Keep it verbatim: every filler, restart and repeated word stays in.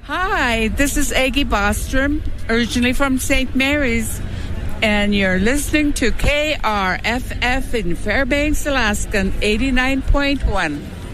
Hi, this is Aggie Bostrom, originally from Saint Mary's, and you're listening to K R F F in Fairbanks, Alaska, eighty-nine point one.